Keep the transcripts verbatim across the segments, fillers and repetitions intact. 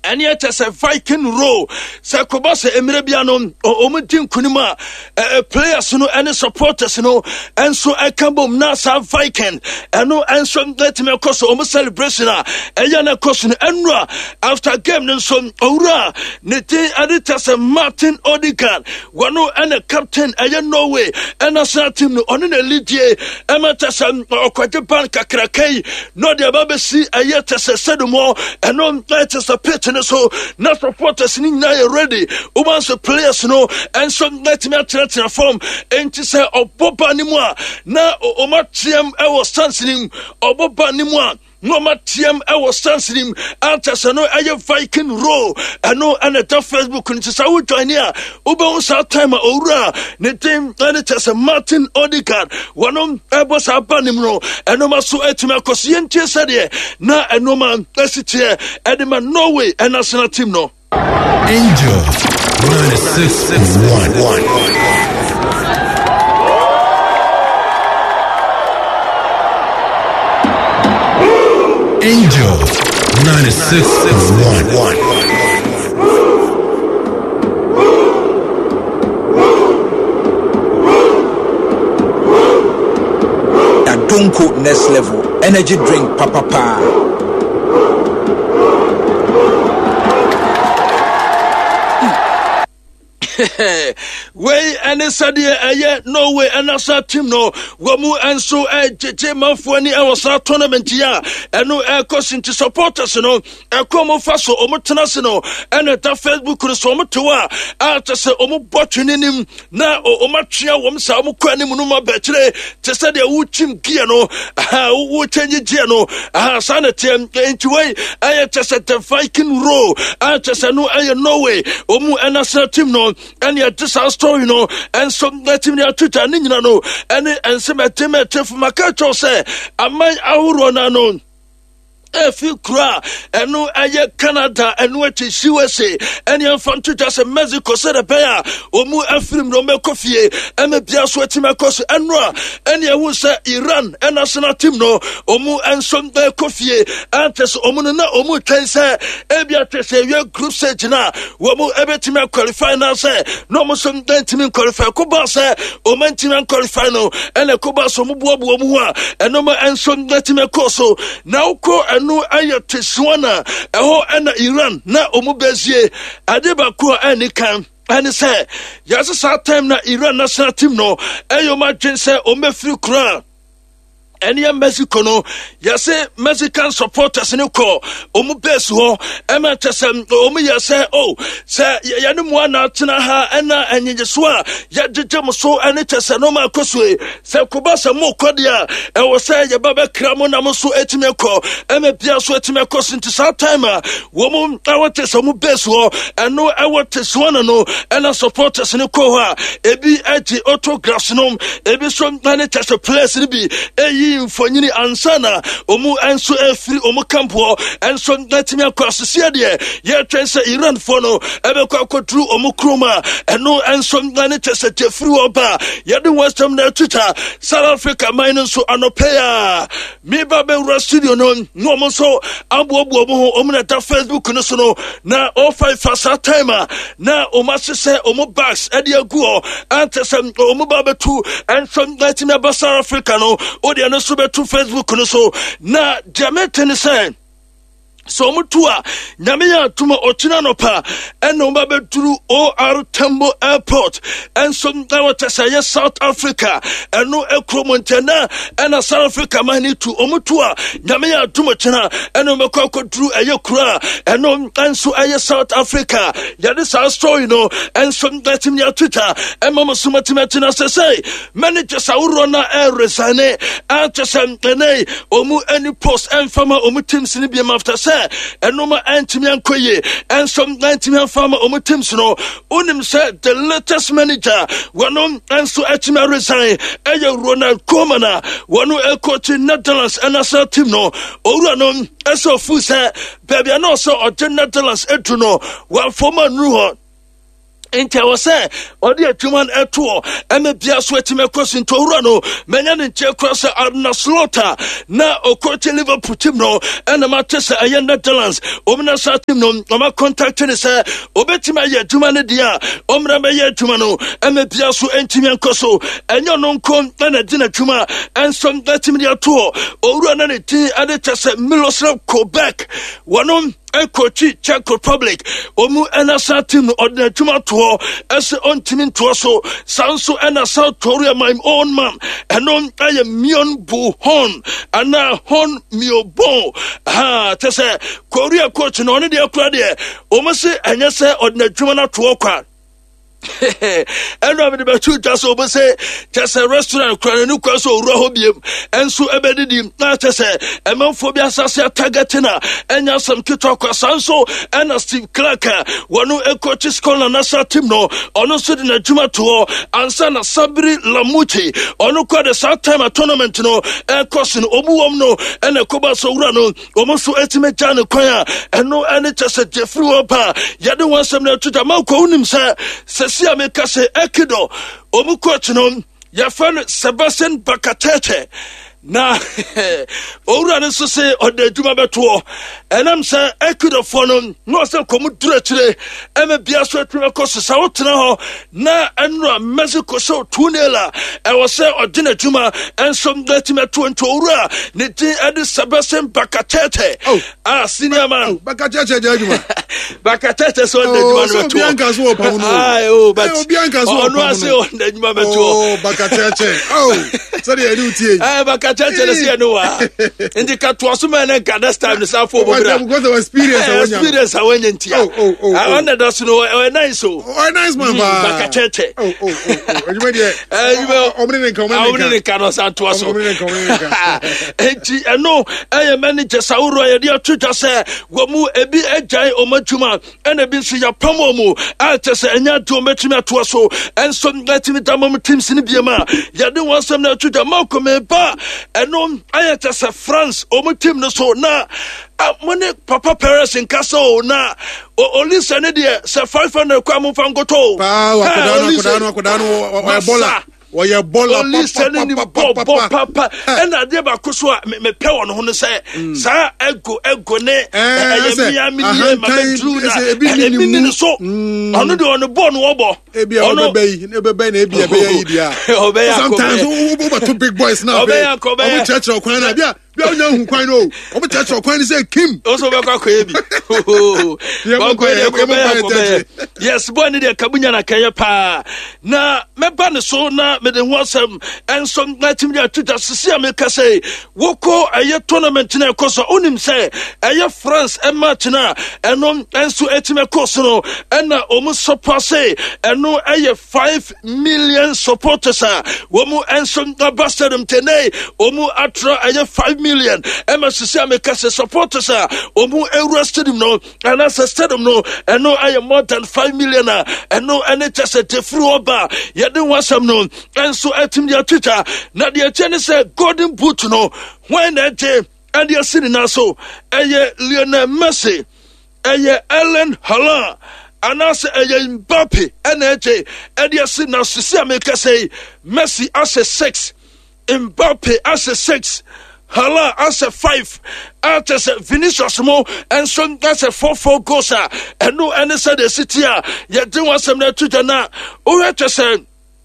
and yet as a Viking row, Sakobasa Emirabiano, or Omutin Kunima, a players, no, and supporters, no, and so I come home Nasa Viking, and no answer let me across almost celebration, and Yana Cosin Enra after game, and some Ora, Nete Aditas and Martin Odegaard, one and a captain, and you know way, and a certain on an elite, Amatasam or Quatapan Kakrakay, no, the Babasi, a yet as a Sedumo, and on that as a pitch, and so not supporters in ready, once the players know, and some let me at form, and to say, oh, Papa Nimwa, now, oh, Matiam, I was dancing, oh, Papa Nimwa. No Matiam, I was dancing out as I know I have Viking row. I know and at Facebook and it's out here. Uba South time Ora, Netim, and it as a Martin Odegaard. One of Abbas Abanimro, and no Masu Etima Cosiente Sadia. Now, and no man, that's it here, and man, Norway, and national team no. Angel ninety-six point one. Angel ninety-six point one. Adonko next level energy drink papa pa. Way and Sadia, a no way, and I saw Tim no, Wamu and so a J month when I was our tournament here, and no air cousin to support us, no, a como faso, omotanasino, and at the Facebook could so much to her, after say omo botching in him, now o omachia, wamsa, omoquanimunuma betre, to say the Uchim Giano, ah, Uchenji Giano, ah, Sanatim, into way, I just at the Viking row, I just I know I no way, Omu and I saw Tim no. And yet, this our story, you know, and some let him near Twitter, and you know, and and some at him at Makacho say, I might outrun unknown. If you cry, and no, I Canada, and what is U S A, and you're from Twitter, as a Mexico, said a bear, or more a film, no more coffee, and a beer sweating my cost, and raw, and you will say Iran, and national team, no, or more and some bear coffee, and test Omunana, or more can say, Ebia test your group say, Jina, what more ever team qualify now, say, no more some team qualify, Kuba say, or man team qualify no, and a Kuba some Buabua, and no more and some let him a course, now call no aya teswana eho ana Iran na omubezie adeba ko ani kan ani say yasa sa time na Iran national team no eyo ma dwen say o mefiri kura any Mexico no yase Mexican supporters ni ko omu base ho ema tesem omu yase oh say ya no mo na tena ha ena enyeso a ya jejem so ene tese no ma kosue say kubasa mo kodia e wo say ya baba kramo na mo so etime ko ema bia so etime ko since that time wo mo awote so mu base ho eno awote so na no ena supporters ni ko ha ebi ati autographs no ebi so ene tese place ni bi eyi Fonyini ansana omu enso efiri omu kampo enso natimi akwasese de ye twense Iran fono ebe kwa kodru omu kroma eno enso ngane tese tefiri oba ye de western na Twitter South Africa mine so anopea mi ba be ro studio no no mo so abobo omu omu na ta Facebook no so no na o five fast timer na omu asese omu bags e de agu antesem omu ba betu enso natimi aba South Africa no o de no so betu Facebook no so na Jamaican say so mutua nyamenya tuma ochina no pa eno ba beduru O R Tambo Airport and so that what say South Africa eno ekromontena ena South Africa mani to omutua nyamenya tuma china eno mekwa koduru ayekura eno enso aye South Africa ya this our story no and so that him ya Twitter and mama sumatimati say say manager saurona e resane atesem ene omu any post and farmer omu teams ni bi after say enoma antimian koye and some ninety-man farmer omu teams no unim said the latest manager wanom and so atima resign eya Ronald Koeman wanu e coach Netherlands and asa team no owuranom eso fu say baby no so o Netherlands etu no wa former nuho Inti I was say, or the Tuman Etuo, and the Biasweti crossing Torano, Menyan cross Arna Slaughter, now Okote Liverpool Timno, and the Matessa Ayan Netherlands, Omna Satimno, Oma contacted us, Obetima Tumana Dia, Omra Maya Tumano, and the Biasu Entimian Koso, and your non con and a dinner Tuma, and some Latimia tour, or run anything at the Tessa Miloslav Quebec, one on. Ekochi Czech Republic omu enasa team ordinary tomato as on team to so sanso ena South Korea my own man and on I am Mion Bu Hon and now Hon Mio Bon ha tese Korea coach no ne dia kura de omu se enya se ordinary tomato kwa and I'm the two just over say just a restaurant crying no cross or robium and so a bedim not to say a man phobia sasia tagatina and ya some kitoko sanso and a Steve Clarker one who a coach's call and nasa timno on also in a juma tour and sana sabri lamuti on who called a south time a tournament no a crossing obuomno and a koba sorano almost so estimate Jan choir and no any just a Jeffrey Opa yadu wants some to the Malco him sir. Si America se Ecuador, omu coach no, ya fan Sebastian Bakatete. Na, ora ne so se ode djuma beto enam se Ecuador for no no se komu directly e me bia so atwa ko so sa wotena ho na enra Mexico so tunela e wo se ode na djuma enso ngati meto nto ora ne tin ade Sebastian Bakatete ah senior man Bakatete djuma Bakatete so ode djuma no to Bianca so pa no ah oh but Bianca so no ase ode djuma beto oh Bakatete oh so dey do tie ah Bakatete Chelsea no wa indika to so man na this time the south for bra because of experience experience awanya ntia oh oh I wonder that's no we nice so oh nice man ba Bakatete oh oh oh you mean eh you know omni ne come omni ne kan so to so omni ne come enti eno eh manager Sauro ya dia twita say wo mu ebi agyan omatuma ena bi nso ya pamo mu a tese enya to omatuma to so enso ngatimi damom teams ni biema ya de wansam na twita Malcolm ba eno ayata sa France omo team no so na money Papa Perez in Castle na only sane dia sa five hundred kwa mo fangoto pa wakodano wakodano wakodano wa bola Oye bola papa papa papa and I did about Kuswa me pay on who say sa ego ego ne eh mi mi so ono de on born wobo ebi o bebe ne bebe na ebi ebe ya idia sometimes we go to big boys now be o church okwan na bia bia onya hu kwan no o church okwan say Kim also be kwa kwa ebi yes boy ne de kabunya na kaya pa na me ba ne so na me de wasam and some natim ya tuta sisi America say woko aye tournament na koso onim say aye France e match na eno enso etime koso no na omu support say eno aye five million supporters a womu enso ambassador mtene omu atra aye five million e ma sisi America say supporters a omu Euro Stadium no and as a stadium no eno aye more than five million a eno ene just a defru oba ye de wasam no and so etim dia twitter na dia chene say golden boot no when that and dia sitting now so eye Lionel Messi eye Erling Haaland and as eye Mbappe and eye and dia sitting now see America say Messi as a six Mbappe as a six Haaland as a five as a Vinicius mo and so that's a four four goals and no any said the city ya do want some na twitter na o just say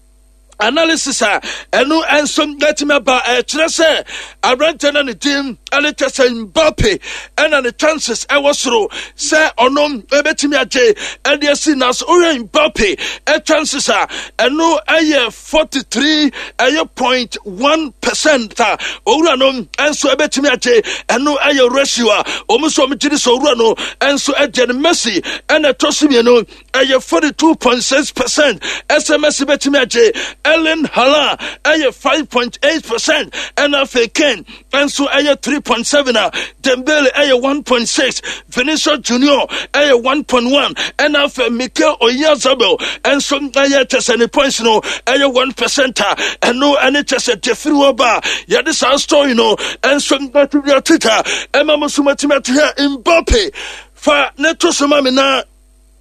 analysis a eno ensom gatima ba e kire se abrante na ne team ele tese Mbappe ena ne chances e wosoro se onom ebetimi age e de si nas o Mbappe e chances a eno aye forty-three point one percent ta owura no enso ebetimi age eno aye ratio a omuso omgiri so owura no enso age ne Messi ena tosimi no aye forty-two point six percent S M S betimi age Erling Haaland aye five point eight percent and F Ken and so aye three point seven Dembele aye one point six Vinicius Junior aye one point one and F Mikel Oyarzabal and so aye tesani points no aye one percent and no any test Jeffrey Oba ya this our story no and so that to your Twitter Emma Musumati here Mbappe fa neto soma me na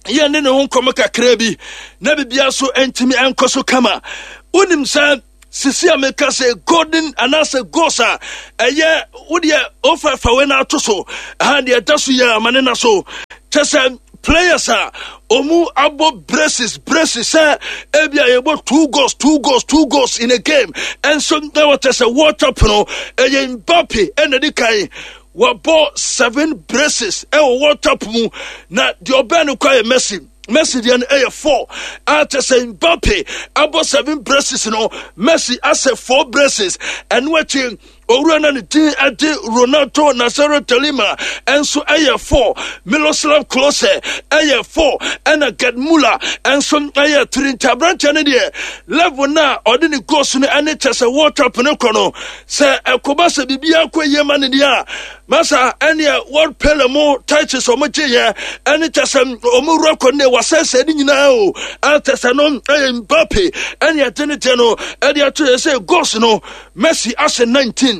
ye ne ne ho nkɔmɔ kakra bi na bibia so entimi enko so kama unim sa sisi ameka say golden anasa gosa eye wodi ofa fa we na to so ha de daso ya mane na so chese players are omu abo braces braces say ebia yebo two goals two goals two goals in a game and so there was a water no eye Mbappe enedi kai wabo seven braces e water mu na de obanu kwa Messi Messi the A four after saying Mbappe about seven braces no Messi as a four braces and watching Orana ni team ade Ronaldo Nazario Telima and so A four Miroslav Klose A four and a get Muller and some A three branch and there level na ordinary goes no and just a water penokono say a kobasa bibia kwa yeman dia masa any world pelamo titles or magia and it just um omu record ne wasa said nyina o atasanon Mbappe and ya teneteno and ya to say goes no Messi as a nineteen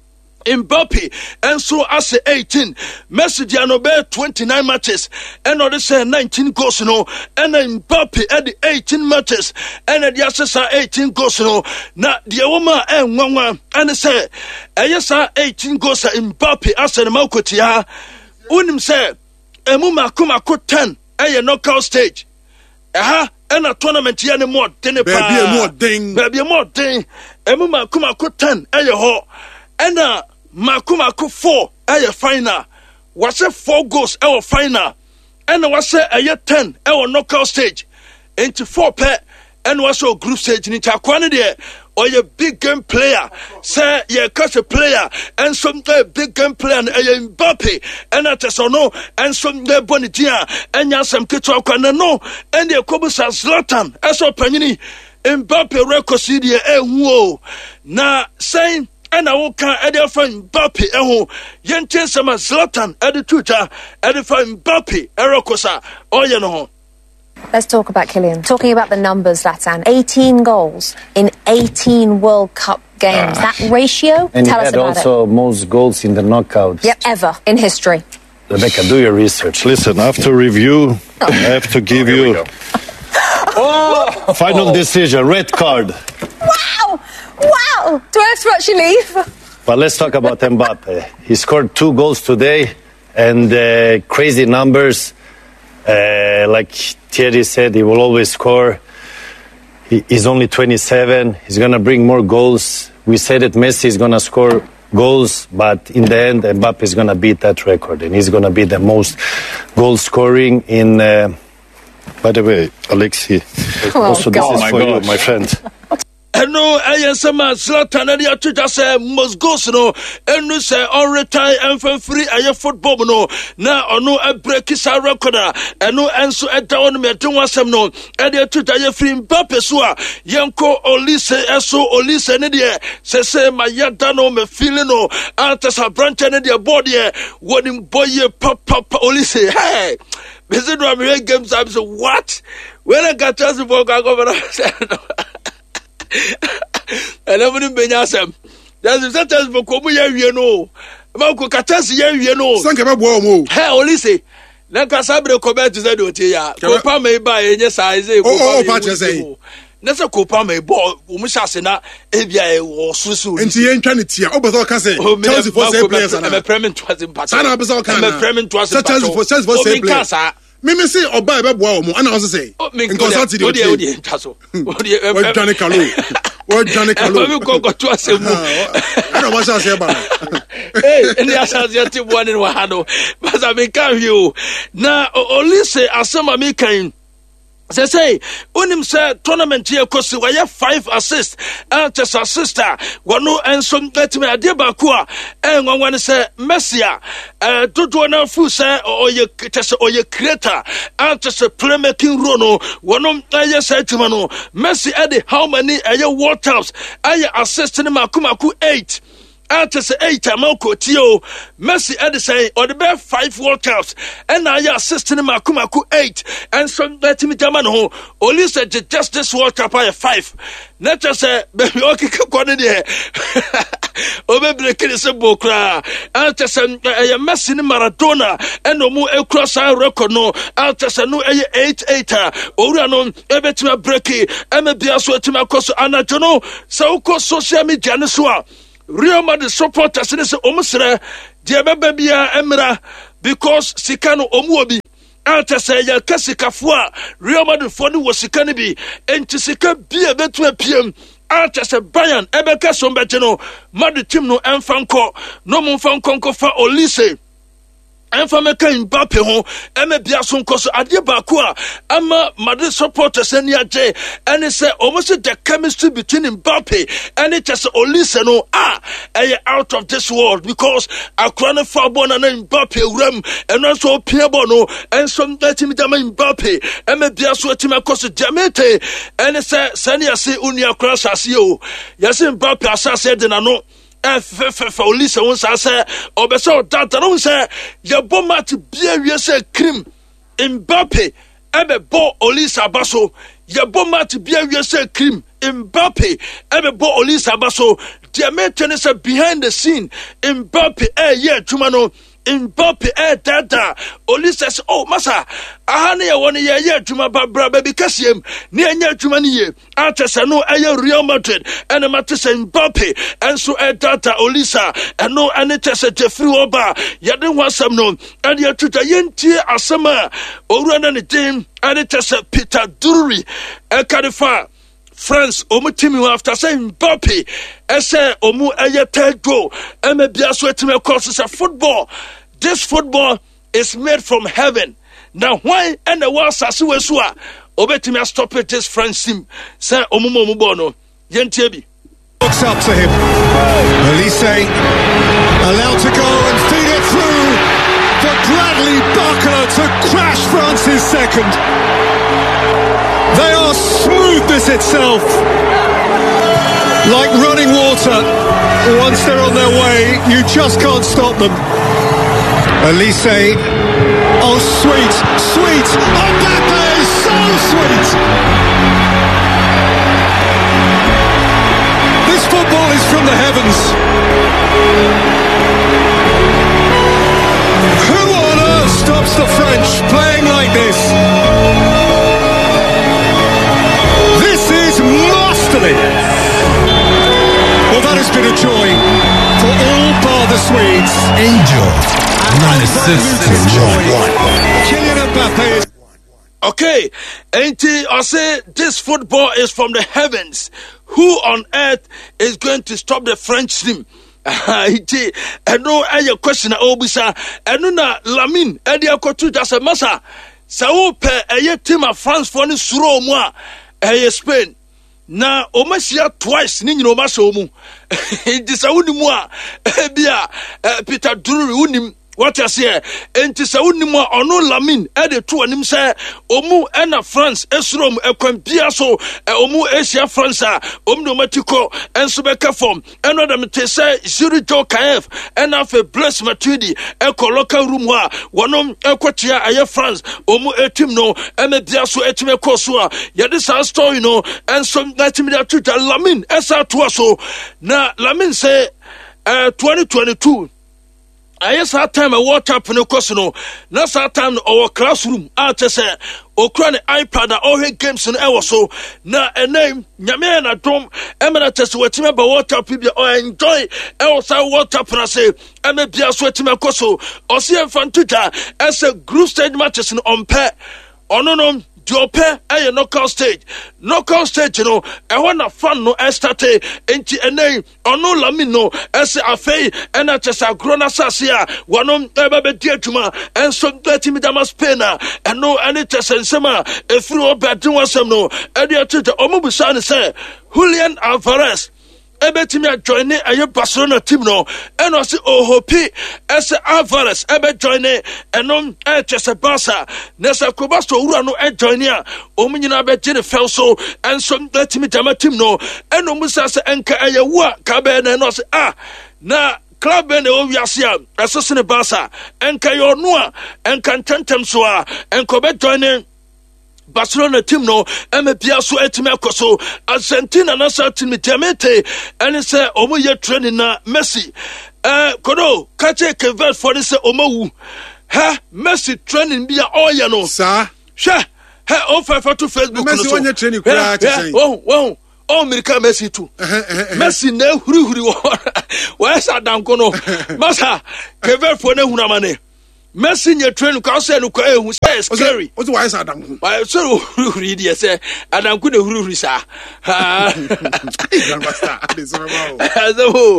Mbappe and so as a eighteen Messi diano be twenty-nine matches and other say nineteen goals no and Mbappe at the eighteen matches and the assessor eighteen goals no na the woman and one and say yes eighteen goals Mbappe as a Malkotia unim say emuma kuma ko ten a knockout stage aha and a tournament yani more than baby more ding baby more ding emuma kuma ko ten a ho and uh Makuma ko four a final was a four goals our final and was a year ten our knockout stage into four pair and was a group stage in Takwane there or your big game player say you catch a player and some big game player and a Mbappe and at us or no and some Bonitia and Yasam Kitokana no and the Kobusa Zlatan as a Panini Mbappe record C D A whoa na saying and I will can edit from Mbappe eho yente sama Zlatan edituta edit from Mbappe erokosa oh you know. Let's talk about Kylian. Talking about the numbers, Zlatan, eighteen goals in eighteen World Cup games. Uh, that ratio, and tell he us had about also it. most goals in the knockouts. Yep, ever in history. Rebecca, do your research. Listen, after review, I have to give oh, you oh, final oh. decision, red card. Wow! Wow! Do I have to actually leave? But let's talk about Mbappe. He scored two goals today and uh, crazy numbers. Uh, like Thierry said, he will always score. He, he's only twenty-seven. He's going to bring more goals. We said that Messi is going to score goals, but in the end, Mbappe is going to beat that record, and he's going to be the most goal scoring in... Uh, By the way, Alexi, oh, also God. this is oh, for gosh. you, my friend. No, I am some Zlatan and the Twitter say must go no and no say on retire and for free a football no now or no a break is a record and no answer at down me to one some no and the Twitter you free Mbappe so yanko Olise eso Olise ne de say say my yada no me feeling no antes a branch ne de body what him boy papa Olise hey visit do me games I say what when I got chance to go go and I wouldn't be awesome. There's a sentence for Kobu Yano. Malco Catas Yano. Sanka Bomo. Hey, Olise. Lanka Sabre Comet to Zedotia. Copa may buy in your size. Oh, Patches say. That's a Copa may ball. Umashasena, Avia or Susu. And she ain't trying to tear. Oh, but all can say. Oh, Chelsea for sale players. I'm a premium was in Patana. I'm a premium was a Chelsea for sales for sale players. Mimi say or buy Bobo, and I also say, in consulting the audio. What Johnny Kalu? What Johnny Kalu? Go to us. I don't want to say about it. Hey, and the associate one in Wahano, but I may come you now. Only say, as some American. They say, unim say tournament here kosi waya five assists and just assister wano and some get me adiba kwa and one one say Messia uh do na fu say or ye just or ye creator and just a playmaking rono wano aye say timano Messi ade how many aye world cups aye assist ni makumaku eight Ate se eight amako tio Messi Edison or the best five World Cups and I assist in Makumaku eight and some let me Jamano only said just this World Cup I five. Not just say baby okay there. Obe breaking se bokra ate se eh Messi ni Maradona and no mu across our record no ate se no eh eight eight owura no ebetima breaki eme bia so etima koso anajono sa uko social media ne so a Real Madrid supporters ne se omusre de beba bia emra because sikano omuobi ate se ya kasikafo a Real Madrid fo ne wo sikane bi enti sika bia betu apiem ate se Bayern ebeka sombete no Madrid team no emfanko no mo mfanko fa Olise Enfa meka Mbappe ho eme bia so nkoso ade baako a ama Madrid supporters ani age ene se almost the chemistry between Mbappe and it just Olise no ah eh out of this world because akra fa ball na Mbappe wuram eno so pia ball no enso meti mi dama Mbappe eme bia so tima koso jamete ene se sani ase uni akra sase o yase Mbappe asase de na no F Olise won sa say obeso data no say ye bomba to bia wie say cream Mbappe ebe bo Olise abaso ye bomba to bia wie say cream Mbappe ebe bo Olise abaso dia maintain say behind the scene Mbappe eh ye tuma no Mbappe eh dada Olise says oh masa aha ne ye won ye ye tuma babra baby kasiem ne anya tuma ne ye atese no eh Real Madrid and matese Mbappe and so eh dada Olise and no anetese Jeffrey Oba ye den wasam no and ye tuta yentie asema owura na ne dem anetese Peter Drury e kadifa France omu timi after saying Mbappe ese omu eye third goal eme bia so etime course say football this football is made from heaven now why and the world sasu wesu a obetime stop it this France team say omu mo mu ball no yentie bi looks up to him Olise allowed to go and feed it through for Bradley Barcola to crash France's second. They are smoothness itself, like running water. Once they're on their way, you just can't stop them. Olise, oh sweet, sweet, Mbappe is so sweet. This football is from the heavens. Who on earth stops the French playing like this? Masterly. Well, that has been a joy for all bar the Swedes. Angel ninety-six point one. Kylian Mbappe is... Okay, ain't I say this football is from the heavens. Who on earth is going to stop the French team? I know a question obisa and na Lamine Edia Kotu just a massa. Sao pe a team of France for the Suro moi a Spain. Na omasia twice ni nyina omaso mu enti sa wonimu a bia Peter Drury wonim what you say enti sa wonimu a ono Lamine e de to anim say omu e na France esrom ekwan bia so omu Asia France a omu no matiko enso beka form eno dem te say Zuri Jo Kaef and afa Blaise Matuidi e ko local room a wonom ekotia aye France omu etim no e me bia so etime koso a ye de sa story no enso natimi da tuta Lamine esa to so na Lamine say uh, twenty twenty-two I yes that time I watch up in the course no na that time our classroom out say okra ne iPad or he games no e so na a name nyame na dom e me na tese watime ba watch up bi or enjoy e was I watch up na say e me bia so watime koso o se enfantuja as a group stage matches no on pair ono no Jope a knockout stage. Knockout stage, you know, I want a fun no estate into a name or no lamino as a fay and I just a grown assasia, one on ever be dear to ma and some thirty midamas pena and no any test and summer a through bad to some no. And the other Omubusan say Julian Alvarez. Ebetimi join a aye Barcelona team no and also Ohopi as Alvarez ebe join and on e chese Barca nesa Kobasto ura no e join ya omunyina be gene fel so and some letimi jama team no and omusa se enka aye wa ka be na no se ah na club ne o wiase a ɛsese ne Barca enka yo no a enka ntentem so a enka be join Barcelona team no eme bia so etime akoso Argentina na sa team temete ene se omo ye training na Messi eh kodo kache Kevin for se omawu ha Messi training bia oye no sa hwe ha o fa fa to Facebook no so Messi onye training kura te say oh oh oh America Messi too Messi na huri huri wa sa danko no masa Kevin for na hunamane Messi nye train ko say no ko ehu say scary. What why say adanku? Why so huri dey say adanku de huri huri sa. Ha. So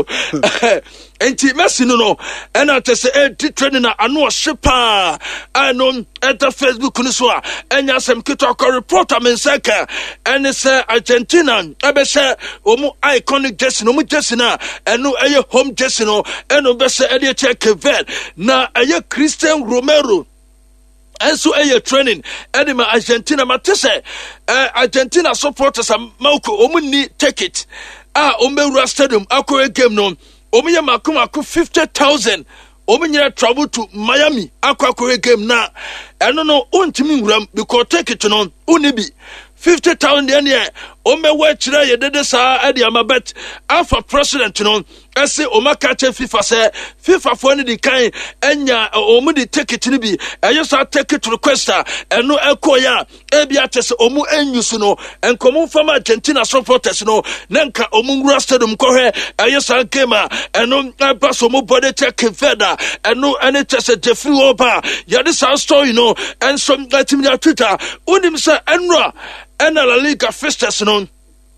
enti Messi no no and at say e training na anu shipa anon at Facebook no so a enya sem kito ko reporter men seka and say Argentina e be say omu iconic jersey no mu jersey na eno eye home jersey no eno be say e dey check Kevin na eye Christian Romero and so a training edema Argentina matese uh, Argentina supporters am mauko omuni ticket ah omewura stadium akore game no omuye makuma ko fifty thousand omunyere travel to Miami akore game na eno no ontimi nwuram because ticket no unibi fifty thousand yen omewa chira yedede sa ade amabet alpha president no ese omakache FIFA se FIFA for ni di kan enya omu di ticket ni bi eyeso ticket request eno ekoya ebi atese omu enyusu no enkomu fama Argentina supporters no nenka omu ngura stadium ko he eyeso game eno pass omu body check feda eno ene tese Jeffrey Oba yade sa story no enso ngatim ya Twitter unim se enra ena La Liga fixtures no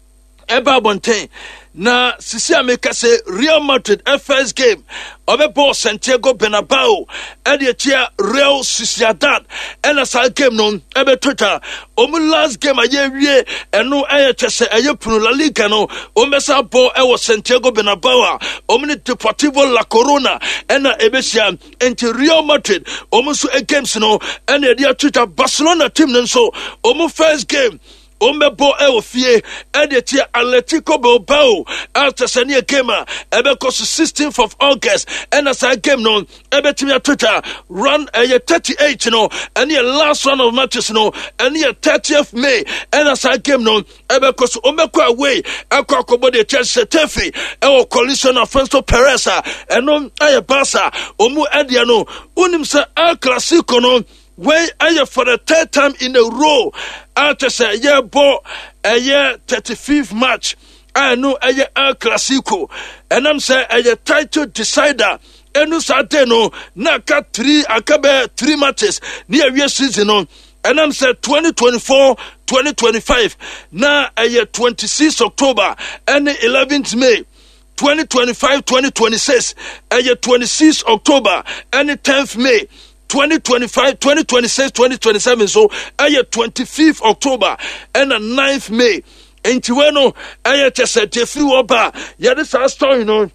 eba bonten na sisi ameka se Real Madrid first game obebo Santiago Bernabeu e de chia Real Sociedad ena sa game no ebe Twitter omu last game aye wie eno eye chese eye punu La Liga no omesa bo e wo Santiago Bernabeu omu ni Deportivo La Corona ena ebesia enti Real Madrid omu so e games no ena de Twitter Barcelona team no so omu first game Omebo e ofie e de tia Atletico Bilbao after senior game ebe ko sixteenth of August and as a game no ebe timia Twitter run a thirty-eight no and the last one of matches no and the thirtieth May and as a game no ebe ko so omeko away akwa kobo de Chelsea Tefi e collision of Francisco Perez and no aye Barca omu edia no unim se El Clasico no when I for the third time in a row after say yeah bo a year thirty-fifth match I know a year El Clasico and I'm say a year title decider and no no naka three akabe three matches near year season on and I'm say twenty twenty-four twenty twenty-five now a year twenty-sixth October and eleventh May twenty twenty-five twenty twenty-six a year twenty-sixth October and tenth May twenty twenty-five twenty twenty-six twenty twenty-seven so aye twenty-fifth October and the ninth May enti we no aye chese Jeffrey Oba yade sa story no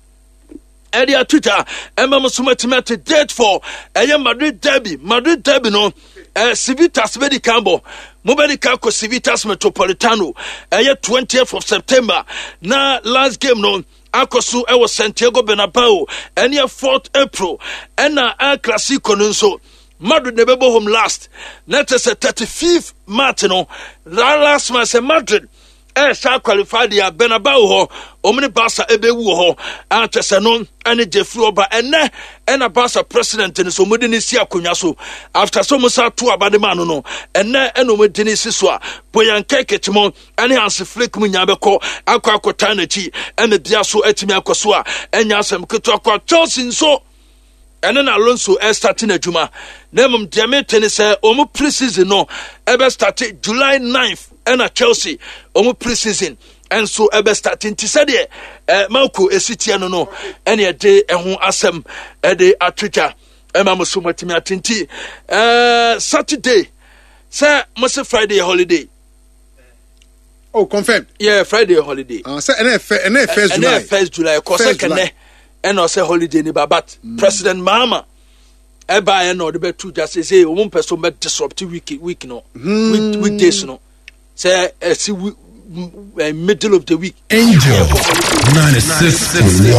area Twitter emma musumatimate date for aye Madrid derby Madrid derby no eh Civitas Medicambo Mobedica ko Civitas Metropolitano aye twentieth of September na last game no Akosu e was Santiago Bernabeu and your fourth April and na El Clasico nso Madrid ne bebo home last let us a thirty-fifth March no last month Madrid e sha qualify the Bernabeu ho omni Barca ebewu ho antese no ene Jeffrey Oba ene ena Barca president ni so mudi ni si akonya so after so musa to abade man no ene eno mudi ni si so a boyan keke timo ene Hansi Flick mu nya beko akwa akota na chi ene bia so atimi akoso a enya asem keto akwa Chelsea so ene na Alonso e starting adwuma na mum diamete ni se omu pre-season no ebe start July ninth ena Chelsea omu pre-season and so ebe starting ti said eh Malco esitia no no ene de ehun asem e de atwita e ma muso matimi atenti eh Saturday say must Friday holiday. Oh, confirm. Yeah, Friday holiday. Ah, uh, say ene ene first July. Ene first July ko say kene and no say holiday ni babat mm. President Mahama e ba e no de be two just say o mo person be disrupt week week no mm. week weekdays no say uh, see we, uh, middle of the week. Angel ninety-six point one